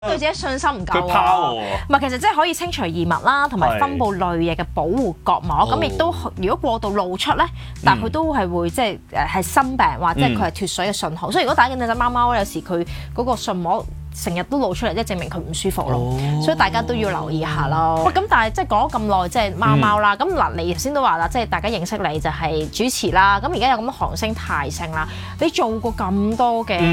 對自己信心唔夠佢拋我。 唔係，其實即係可以清除異物啦，同埋分布淚液嘅保護角膜。咁亦都如果過度露出咧，但係佢都係會即係係生病或者佢係脫水嘅信號。所以如果打緊隻貓貓咧，有時佢嗰個信膜成日都露出嚟，即係證明佢唔舒服咯。所以大家都要留意下咯。喂，咁但係即係講咗咁耐，即係貓貓啦。咁嗱，你頭先都話啦，即係大家認識你就係主持啦。咁而家有咁多韓星泰星啦，你做過咁多嘅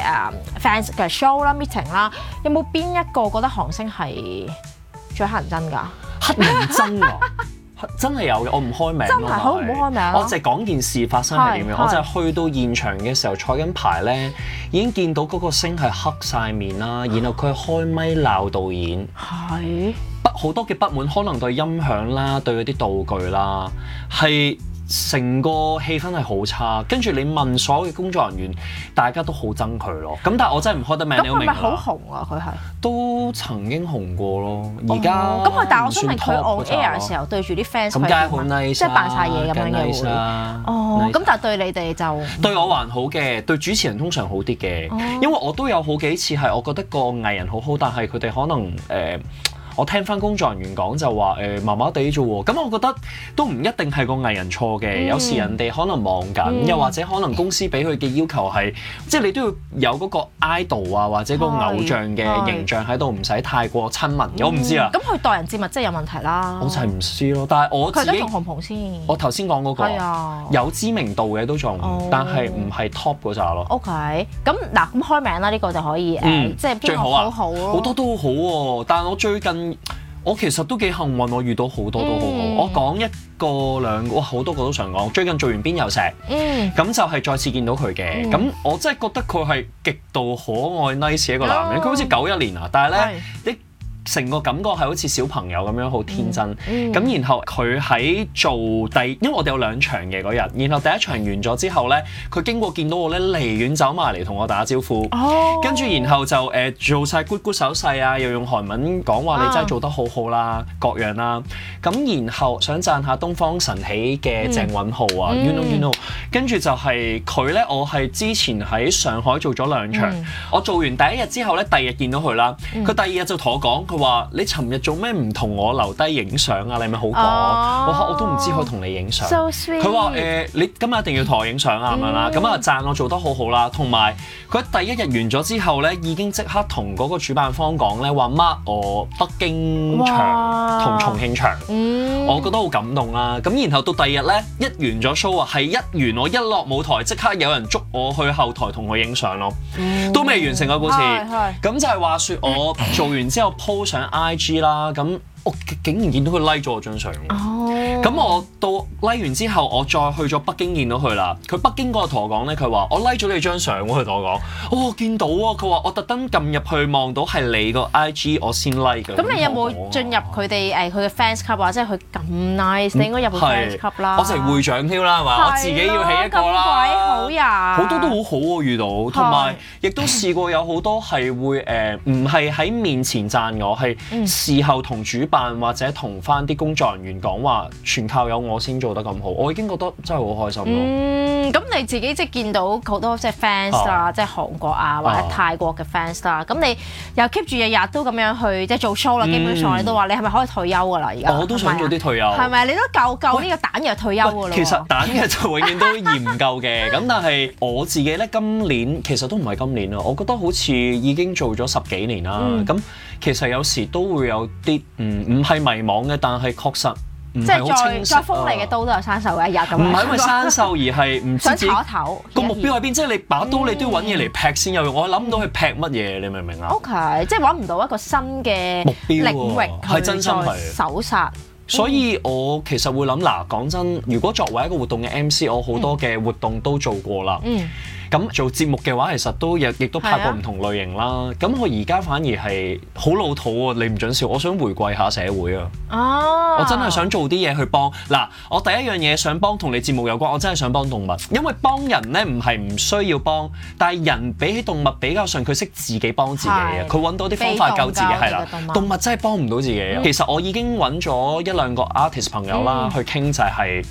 fans 嘅 show 啦、meeting 啦，有冇邊一個覺得韓星係最乞人憎㗎？ 乞人憎啊！真係有嘅，我唔開名咯。 真係好唔好開名？ 我就係講件事發生係點樣，我就係去到現場嘅時候坐緊排咧，已經見到嗰個星係黑晒面啦，然後佢開咪鬧導演， 係好多嘅不滿，可能對音響啦，對嗰啲道具啦，係成個氣氛係好差。跟住你問所有嘅工作人員，大家都好憎佢咯。咁但係我真係唔開得名，你都明啦。咁係咪好紅啊？佢係都曾經紅過咯，而家咁佢但係我想問佢 on air 嘅時候對住啲 fans， 咁梗係好 nice， 即係扮晒嘢咁樣嘅會。哦，咁但係對你哋就對我還好嘅，對主持人通常好啲嘅，因為我都有好幾次係我覺得個藝人好好，但係佢哋可能我聽翻工作人員講就話麻麻地啫喎，咁我覺得都唔一定係個藝人錯嘅，有時人哋可能忙緊，又或者可能公司俾佢嘅要求係，即係你都要有嗰個 idol 啊或者個偶像嘅形象喺度，唔使太過親民。我唔知啊。 咁佢待人接物真係有問題啦。 我就係唔知咯，但係我自己佢都仲紅紅先。 我頭先講嗰個有知名度嘅都仲，但係唔係 top 嗰扎咯。 OK，咁嗱咁開名啦，呢個就可以即係最好啊， 好好多都好喎，但係我最近。我其實都幾幸運，我遇到好多都好好。我講一個兩個，哇好多個都想講。最近做完邊有石，咁就係再次見到佢嘅。咁我真係覺得佢係極度可愛 nice 一個男人。佢好似91年啊，但係咧啲成個感覺係好似小朋友咁樣好天真。咁然後佢喺做因為我哋有2場嘅嗰日，然後第一場完咗之後咧，佢經過見到我咧，離遠走埋嚟同我打招呼。跟住然後就做晒 good 手勢啊，又用韓文講話你真係做得好好啦，各樣啦。咁然後想讚下東方神起嘅鄭允浩啊，you know， 跟住就係佢咧，我係之前喺上海做咗2場，我做完第一日之後咧，第二日見到佢啦，佢第二日就同我講，佢話你尋日做咩唔同我留低影相啊？你咪好講，我都唔知可以同你影相。佢話你今日一定要同我影相啊咁樣啦，咁啊讚我做得好好啦，同埋佢第一日完咗之後咧，已經即刻同嗰個主辦方講咧，話 mark 我北京場同重慶場，我覺得好感動啦。咁然後到第二日咧，一完咗 show 啊，係一完我一落舞台，即刻有人捉我去後台同佢影相咯，都未完成個故事。咁就係話説我做完之後 po 上 IG 啦，咁我竟然見到佢 like 咗我張相。咁我到 like 完之後，我再去咗北京見到佢啦。佢北京嗰個同我講咧，佢話我 like 咗你張相喎。佢同我講，見到啊。佢話我特登撳入去望到係你個 IG，我先 like 嘅。 咁你有冇進入佢哋佢嘅 fans club 啊？即係佢咁 nice，你應該入去 fans club 啦。 我成會長添啦，係嘛？我自己要起一個啦。 咁鬼好呀！ 好多都好好喎，遇到，同埋亦都試過有好多係會唔係喺面前讚我，係事後同主辦或者同翻啲工作人員講話，全靠有我先做得咁好，我已經覺得真係好開心咯。 咁你自己即係見到好多即係 fans 啦，即係韓國啊或者泰國嘅 fans 啦，咁你又 keep 住日日都咁樣去即係做 show 啦，基本上你都話你係咪可以退休㗎啦？而家我都想做啲退休， 係咪？你都夠呢個彈藥退休㗎咯？ 其實彈藥就永遠都嫌唔夠嘅，咁但係我自己咧今年其實都唔係今年啦，我覺得好似已經做咗10幾年啦，咁其實有時都會有啲唔係迷惘嘅，但係確實。即係再鋒利嘅刀都有生鏽嘅一日咁。 唔係因為生鏽而係唔知自己想唞個目標喺邊，即係你把刀你都要揾嘢嚟劈先有用。我諗唔到去劈乜嘢，你明唔明啊 ？OK， 即係揾唔到一個新嘅目標領域係真心係搜殺。 所以我其實會諗嗱，講真，如果作為一個活動嘅 MC，我好多嘅活動都做過啦。咁做節目嘅話，其實都亦都拍過唔同類型啦。咁我而家反而係好老土喎，你唔準笑，我想回饋下社會啊！我真係想做啲嘢去幫嗱，我第一樣嘢想幫同你節目有關，我真係想幫動物，因為幫人咧唔係唔需要幫，但係人比起動物比較上，佢識自己幫自己啊，佢揾到啲方法救自己係啦。動物真係幫唔到自己。其實我已經揾咗1-2個 artist 朋友啦，去傾就係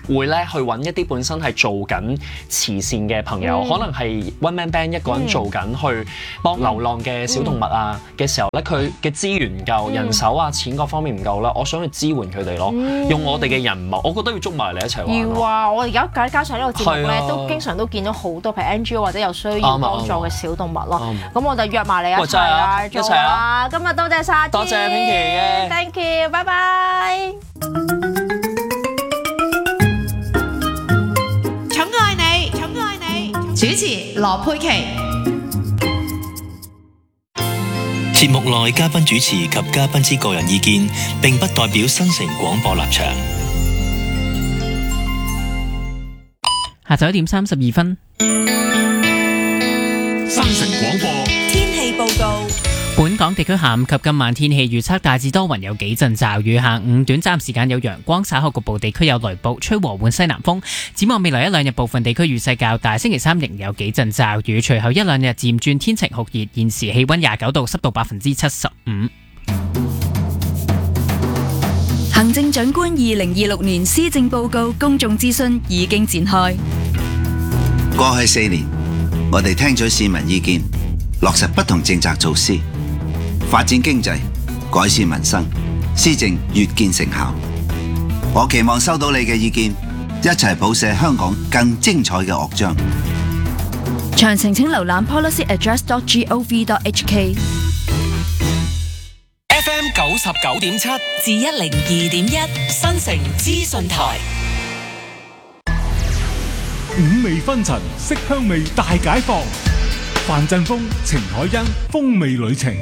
會咧去揾一啲本身係做緊慈善嘅朋友，可能係 one man band 一個人做緊去幫流浪嘅小動物啊嘅時候咧，佢嘅資源唔夠，人手啊錢各方面唔夠啦，我想去支援佢哋咯，用我哋嘅人脈，我覺得要捉埋嚟一齊玩。 要啊！我而家加上呢個節目咧，都經常都見到好多譬如 NGO 或者有需要幫助嘅小動物咯。咁我就約埋你一齊啊，一齊啊！今日多謝晒， 多謝 Pinky 嘅 ，Thank you，拜拜。 寵愛你，寵愛你，主持羅佩琪。 節目內嘉賓主持及嘉賓之個人意見，並不代表新城廣播立場。 下晝1:32。 新城廣播天氣報告。 本港地區下午及今晚天氣預測大致多雲，有幾陣驟雨，下午短暫時間有陽光，稍後局部地區有雷暴，吹和緩西南風。展望未來一兩日，部分地區雨勢較大，星期三仍有幾陣驟雨，隨後一兩日漸轉天晴酷熱。現時氣溫29度，濕度75%。 行政長官2026年施政報告公眾諮詢已經展開。 過去4年，我哋聽取市民意見，落實不同政策措施，發展經濟，改善民生，施政越見成效。我期望收到你嘅意見，一齊譜寫香港更精彩嘅樂章。 詳情請瀏覽 policyaddress.gov.hk。 FM 99.7至102.1新城資訊台。 五味紛陳，色香味大解放。范振鋒、程海欣，風味旅程。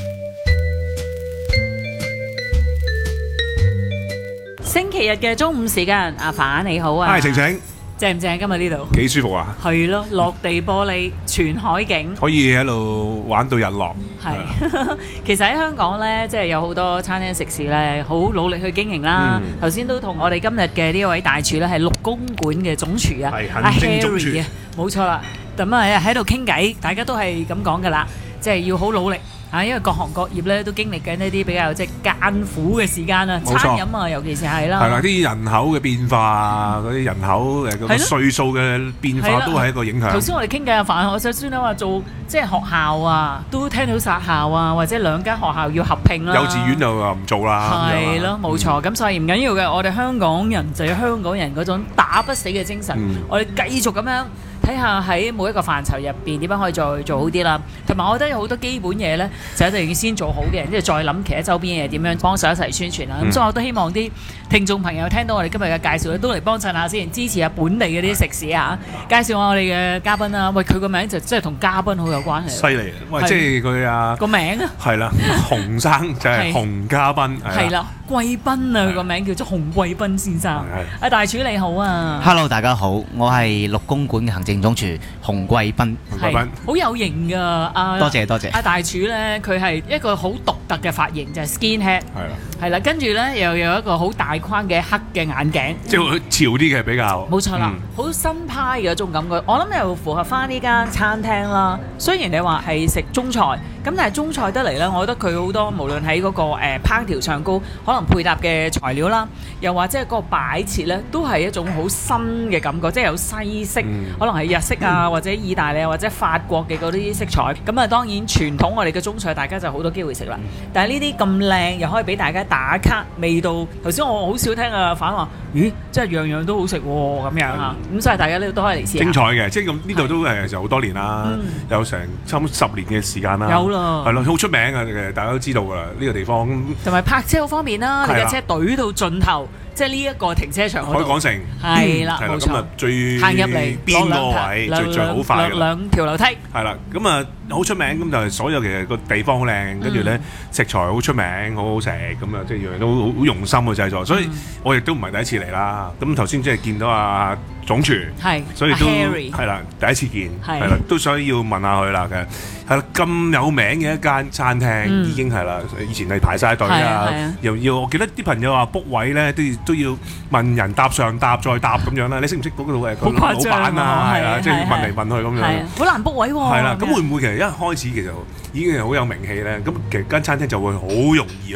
星期日嘅中午時間，阿凡你好啊！ 嗨，晴晴， 正唔正？今日呢度幾舒服啊！ 係咯，落地玻璃，全海景， 可以喺度玩到日落。 係，其實喺香港咧，即係有好多餐廳食肆咧，好努力去經營啦。頭先都同我哋今日嘅呢位大廚咧，係綠公館嘅總廚啊，阿 Harry 啊，冇錯啦。咁啊喺度傾偈，大家都係咁講噶啦，即係要好努力。因為各行各業咧都經歷緊一啲比較即係艱苦嘅時間啊，餐飲啊尤其是係啦。係啦，啲人口嘅變化啊，嗰啲人口個歲數嘅變化都係一個影響。頭先我哋傾偈阿凡，我首先咧話做即係學校啊，都聽到殺校啊，或者兩間學校要合併啦。幼稚園就話唔做啦。係咯，冇錯。咁所以唔緊要嘅，我哋香港人就有香港人嗰種打不死嘅精神，我哋繼續咁樣。睇下喺每一個範疇入邊點樣可以再做好啲啦，同埋我覺得有好多基本嘢咧，就一定要先做好嘅，跟住再諗其他周邊嘢點樣幫手一齊宣傳啦。咁所以我都希望啲聽眾朋友聽到我哋今日嘅介紹咧，都嚟幫襯下先，支持下本地嗰啲食肆啊！介紹下我哋嘅嘉賓啊，喂，佢個名就真係同嘉賓好有關係。犀利，喂，即係佢啊個名啊，係啦，洪生就係洪嘉賓，係啦，貴賓啊，佢個名叫做洪貴賓先生。阿大廚你好啊 ，Hello 大家好，我係綠公館嘅行政總廚洪貴賓， 好有型㗎。 多謝多謝。 阿大廚咧，佢係一個好獨特嘅髮型，就係 skinhead，係啦，跟住咧又有一個好大框嘅黑嘅眼鏡，即係潮啲嘅比較。冇錯啦，好新派嘅一種感覺。我諗又符合翻呢間餐廳啦。雖然你話係食中菜，咁但係中菜得嚟咧，我覺得佢好多無論喺嗰個烹調上高，可能配搭嘅材料啦，又或者係嗰個擺設咧，都係一種好新嘅感覺，即係有西式，可能係日式啊，或者意大利啊，或者法國嘅嗰啲色彩。咁啊，當然傳統我哋嘅中菜，大家就好多機會食啦。但係呢啲咁靚，又可以俾大家打卡，味道。頭先我好少聽啊，反話，咦，即係樣樣都好食喎咁樣啊。咁所以大家呢都可以嚟試下。精彩嘅，即係咁呢度都就好多年啦，有成差唔多10年嘅時間啦。有啦，係咯，好出名嘅，大家都知道㗎啦，呢個地方。同埋泊車好方便啦，你架車隊到盡頭。即係呢一個停車場海港城係啦，冇錯。最行入嚟邊個位最好快嘅兩條樓梯係啦。咁啊好出名，咁就係所有其實個地方好靚，跟住咧食材好出名，好好食，咁啊即係樣樣都好用心嘅製作。所以我亦都唔係第一次嚟啦。咁頭先即係見到阿總廚，係，所以都係啦，第一次見係啦，都所以要問下佢啦嘅。係啦，咁有名嘅一間餐廳已經係啦，以前係排晒隊啊，又要我記得啲朋友話 book 位咧都要問人搭上搭再搭咁樣啦。你識唔識嗰個老闆啊？係啊，即係問嚟問去咁樣，好難 book 位喎。係啦，咁會唔會其實一開始其實已經係好有名氣咧？咁其實間餐廳就會好容易去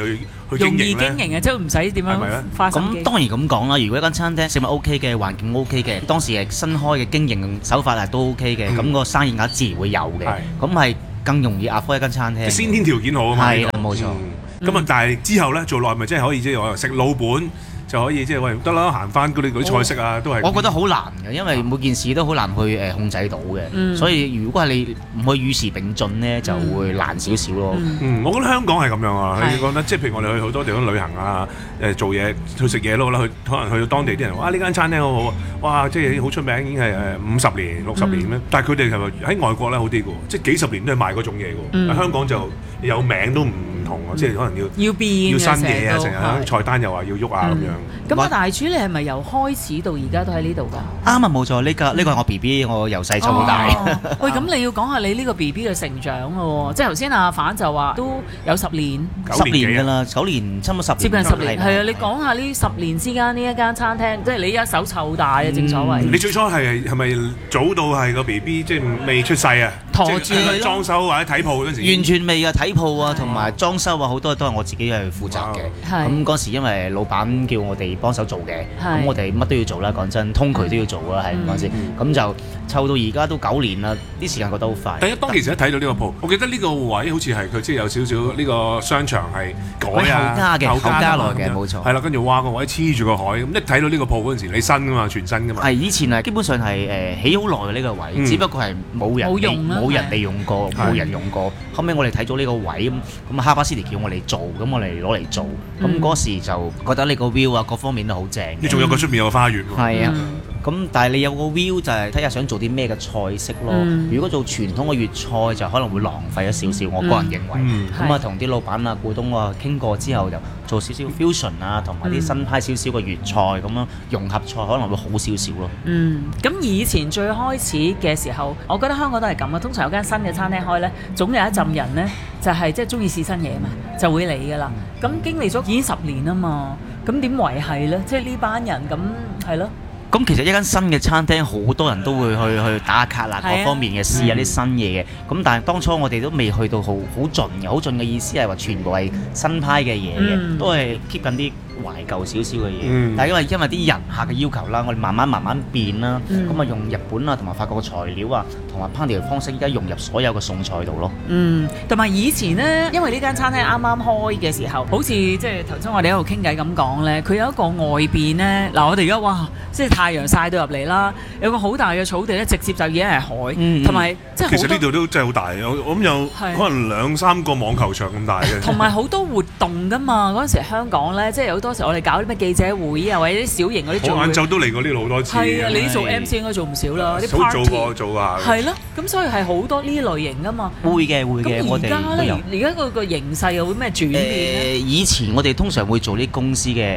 容易經營嘅，即係唔使點樣花心機。 咁當然咁講啦，如果一間餐廳食物 OK 嘅，環境 OK 嘅，當時係新開嘅經營手法係都 OK 嘅，咁個生意額自然會有嘅。咁係更容易開一間餐廳。 先天條件好啊嘛。 係啦，冇錯。 咁啊，但係之後咧做耐咪真係可以即係我食老本。就可以即係喂得啦，行翻嗰啲菜式啊，都係。我覺得好難嘅，因為每件事都好難去控制到嘅，所以如果係你唔去與時並進咧，就會難少少咯。 我覺得香港係咁樣啊，你覺得即係譬如我哋去好多地方旅行啊，做嘢去食嘢咯，可能去到當地啲人話呢間餐廳好好，哇！即係好出名，已經係50年、60年咩？但係佢哋係咪喺外國咧好啲嘅喎？即係幾十年都係賣嗰種嘢嘅喎。香港就有名都唔同啊，即係可能要變要新嘢啊，成日菜單又話要喐啊咁樣。 咁啊，大廚你係咪由開始到而家都喺呢度㗎？ 啱啊，冇錯，呢個係我 BB， 我由細湊到大。 喂，咁你要講下你呢個 BB 嘅成長咯喎，即係頭先阿反就話都有10年 ，10年㗎啦，9年差唔多10年， 接近10年，係啊！你講下呢10年之間呢一間餐廳，即係你一手湊大啊，正所謂。 你最初係咪早到係個 BB 即係未出世啊？ 陀住佢裝修或者睇鋪嗰時， 完全未㗎，睇鋪啊同埋裝修啊好多都係我自己去負責嘅。咁嗰時因為老闆叫我哋幫手做嘅，咁我哋乜都要做啦。講真，通渠都要做啦，係嗰陣時。咁就湊到而家都9年啦，啲時間過得好快。 第一當其時一睇到呢個鋪，我記得呢個位好似係佢即係有少少呢個商場係改啊，後加來嘅，冇錯。係啦，跟住哇個位黐住個海，咁一睇到呢個鋪嗰陣時，你新㗎嘛，全新㗎嘛。 係以前係基本上係起好耐嘅呢個位，只不過係冇人利用過，冇人用過。後尾我哋睇咗呢個位咁哈巴斯蒂叫我哋做，咁我哋攞嚟做。咁嗰時就覺得呢個 view 啊各方面都好正。 你仲有個出面有個花園喎。 係啊。咁但係你有個 view 就係睇下想做啲咩嘅菜式咯。如果做傳統嘅粵菜就可能會浪費咗少少，我個人認為。咁啊同啲老闆啊、股東啊傾過之後，就做少少 fusion 啊，同埋啲新派少少嘅粵菜咁樣融合菜可能會好少少咯。 咁以前最開始嘅時候，我覺得香港都係咁啊。通常有間新嘅餐廳開咧，總有一陣人咧就係即係中意試新嘢嘛，就會嚟㗎啦。咁經歷咗已經10年啊嘛，咁點維係咧？即係呢班人咁係咯。 咁其實一間新嘅餐廳，好多人都會去打下卡啦，各方面嘅試下啲新嘢嘅。咁但係當初我哋都未去到好盡嘅，好盡嘅意思係話全部係新派嘅嘢嘅，都係 keep 緊啲懷舊少少嘅嘢。但係因為啲人客嘅要求啦，我哋慢慢變啦。咁啊用日本啊同埋法國嘅材料啊，同埋烹調方式，依家融入所有嘅餸菜度咯。 同埋以前呢，因為呢間餐廳啱啱開嘅時候，好似即係頭先我哋喺度傾偈咁講咧，佢有一個外邊咧，嗱我哋而家哇，即係太陽曬到入嚟啦，有個好大嘅草地咧，直接就已經係海，同埋即係其實呢度都真係好大，我諗有可能2-3個網球場咁大嘅。同埋好多活動㗎嘛，嗰陣時香港咧，即係好多時我哋搞啲咩記者會啊，或者啲小型嗰啲聚會。 我晏晝都嚟過呢度好多次。 係啊，你做 MC 應該做唔少啦，啲 party 做下。 係咯，咁所以係好多呢類型㗎嘛。 會嘅，我哋都有。 而家個形勢又會咩轉變咧？ 以前我哋通常會做啲公司嘅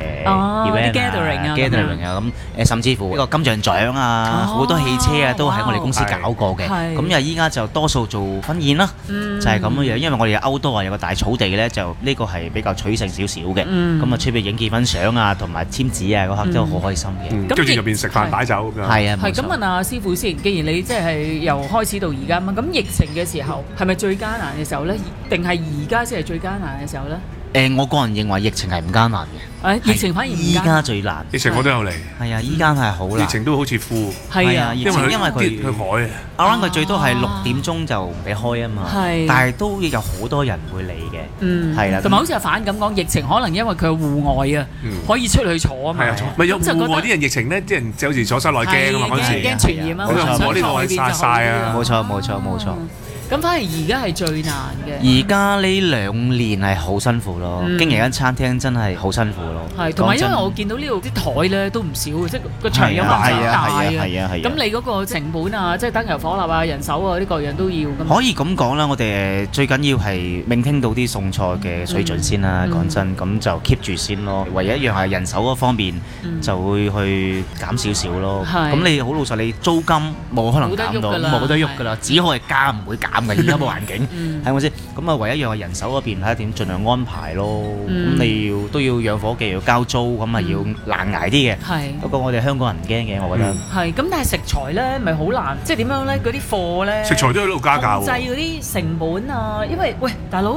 event gathering 啊，咁甚至乎呢個金像獎啊，好多汽車啊，都喺我哋公司搞過嘅。咁因為依家就多數做婚宴啦，就係咁樣樣。因為我哋有歐多啊，有個大草地咧，就呢個係比較取勝少少嘅。咁啊，出邊影結婚相啊，同埋簽字啊，嗰刻都好開心嘅。 跟住入邊食飯擺酒咁樣。 係啊， 係咁問阿師傅先。既然你即係由開始到而家咁疫情嘅時候係咪最艱難嘅時候咧？定係而家先係最艱難嘅時候咧？ 我個人認為疫情係唔艱難嘅。 疫情反而依家最難。 疫情我都有嚟。 係啊，依家係好難。 疫情都好似負。 係啊， 因為佢去海啊。 啱佢最多係6點鐘就唔俾開啊嘛。但係都有好多人會嚟嘅。係啦。 同埋好似阿反咁講，疫情可能因為佢係戶外啊，可以出去坐啊嘛。 咪有戶外啲人疫情咧，啲人有時坐室內驚啊嘛嗰陣時。 驚傳染啊！ 我呢個位曬啊！ 冇錯。 咁反而而家係最難嘅。 而家呢2年係好辛苦咯，經營間餐廳真係好辛苦咯。 係，同埋因為我見到呢度啲台咧都唔少嘅，即係個場有咁大啊。咁你嗰個成本啊，即係燈油火蠟啊、人手啊啲各樣都要。 可以咁講啦，我哋最緊要係maintain到啲餸菜嘅水準先啦。講真，咁就 keep 住先咯。唯一一樣係人手嗰方面就會去減少少咯。咁你好老實，你租金冇可能減到，冇得喐㗎啦，只可以加唔會減。而家個環境係咪先？咁啊，唯一一樣係人手嗰邊睇下點盡量安排咯。咁你都要養伙計，要交租，咁啊要難捱啲嘅。不過我哋香港人唔驚嘅，我覺得。 係咁，但係食材咧咪好難，即係點樣咧？嗰啲貨咧， 食材都喺度加價喎。 控制嗰啲成本啊，因為喂大佬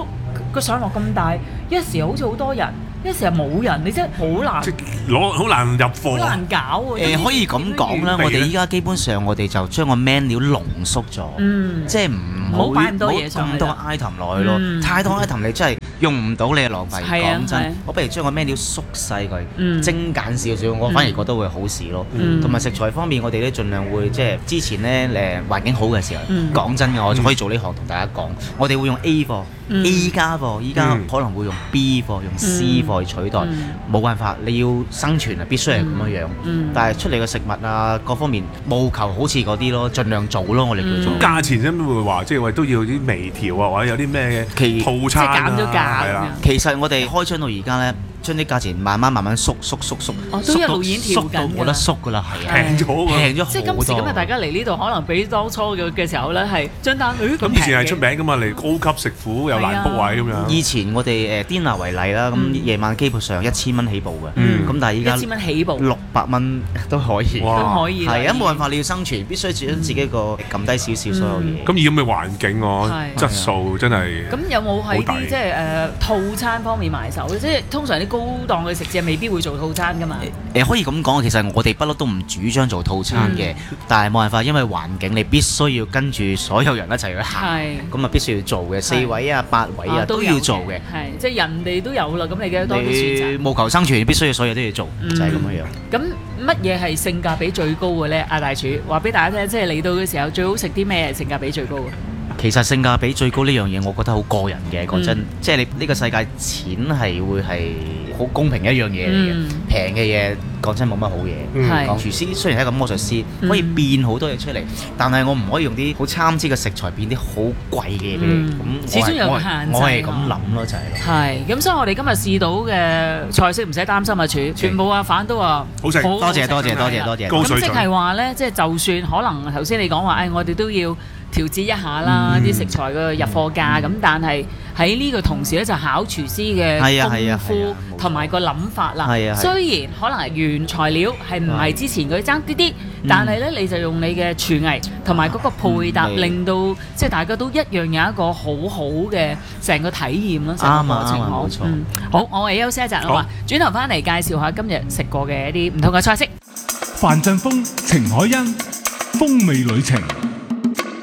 個上落咁大，一時好似好多人，一時又冇人，你真係好難好難入貨， 好難搞喎。 可以咁講啦，我哋依家基本上我哋就將個 menu 濃縮咗，即係唔好擺咁多嘢上去，咁多 item 落去咯。太多 item 你真係用唔到，你係浪費。講真，我不如將個 menu 縮細佢，精簡少少，我反而覺得會好事咯。同埋食材方面，我哋都盡量會即係之前咧環境好嘅時候，講真嘅，我就可以做呢行同大家講，我哋會用 A 貨。A 加貨，依家可能會用 B 貨、用 C 貨去取代，冇辦法，你要生存啊，必須係咁樣樣。但係出嚟嘅食物啊，各方面務求好似嗰啲咯，盡量做咯，我哋叫做。 價錢先會話，即係都要啲微調啊，或者有啲咩套餐啊， 即係減咗價。 係啦， 其實我哋開張到而家咧，將啲價錢慢慢縮， 都一路已經調緊㗎啦， 冇得縮㗎啦，係啊， 平咗即係今時今日大家嚟呢度，可能比當初嘅時候咧係張單咁以前係出名㗎嘛，嚟高級食府又難 book 位咁樣。 以前我哋dinner 為例啦，咁夜晚基本上1000蚊起步嘅，咁但係依家 1000蚊起步 ，600蚊都可以， 都可以。 係啊，冇辦法，你要生存，必須將自己個撳低少少所有嘢。 咁以咁嘅環境質素真係。 咁有冇喺啲即係套餐方面埋手咧？即係通常啲高檔嘅食肆未必會做套餐㗎嘛。 可以咁講，其實我哋不嬲都唔主張做套餐嘅，但係冇辦法，因為環境你必須要跟住所有人一齊去行，咁啊必須要做嘅，4位啊、8位啊都要做嘅。 係，即係人哋都有啦，咁你嘅多啲選擇。 務求生存，必須要所有都要做，就係咁樣樣。 咁乜嘢係性價比最高嘅咧？阿大廚話俾大家聽，即係嚟到嘅時候最好食啲咩係性價比最高嘅？ 其實性價比最高呢樣嘢，我覺得好個人嘅。講真，即係你呢個世界錢係會係好公平一樣嘢嚟嘅。平嘅嘢講真冇乜好嘢。廚師雖然係一個魔術師，可以變好多嘢出嚟，但係我唔可以用啲好參差嘅食材變啲好貴嘅嘢俾你。咁始終有個限制。 我係咁諗咯，就係。 係咁，所以我哋今日試到嘅菜式唔使擔心啊，廚全部阿反都話好食。 多謝。 咁即係話咧，即係就算可能頭先你講話，我哋都要調節一下啦，啲食材嘅入貨價咁，但係喺呢個同時咧就考廚師嘅功夫同埋個諗法啦。雖然可能原材料係唔係之前佢爭啲啲，但係咧你就用你嘅廚藝同埋嗰個配搭，令到即係大家都一樣有一個好好嘅成個體驗咯。成個過程冇錯。好，我哋休息一陣啊嘛，轉頭翻嚟介紹下今日食過嘅一啲唔同嘅菜式。 范振鋒、程海欣，風味旅程。